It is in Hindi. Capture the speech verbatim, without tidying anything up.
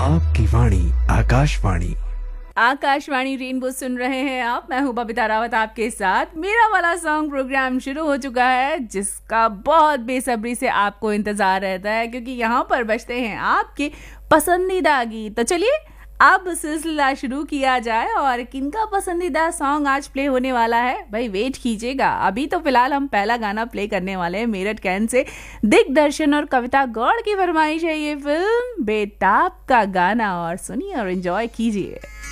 आपकी वाणी आकाशवाणी। आकाशवाणी रेनबो सुन रहे हैं आप। मैं हूँ बबीता रावत आपके साथ। मेरा वाला सॉन्ग प्रोग्राम शुरू हो चुका है, जिसका बहुत बेसब्री से आपको इंतजार रहता है, क्योंकि यहाँ पर बजते हैं आपके पसंदीदा गीत। तो चलिए अब सिलसिला शुरू किया जाए। और किनका पसंदीदा सॉन्ग आज प्ले होने वाला है, भाई वेट कीजिएगा। अभी तो फिलहाल हम पहला गाना प्ले करने वाले हैं मेरठ कैंट से। दिग्दर्शन और कविता गौड़ की फरमाइश है ये फिल्म बेताब का गाना, और सुनिए और एंजॉय कीजिए।